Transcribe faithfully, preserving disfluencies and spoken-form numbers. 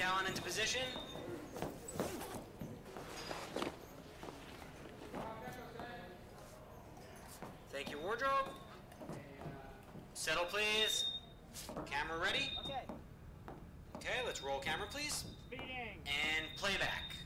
Talon into position. Thank you, wardrobe. Settle, please. Camera ready? Okay. Okay, let's roll camera, please. Speeding. And playback.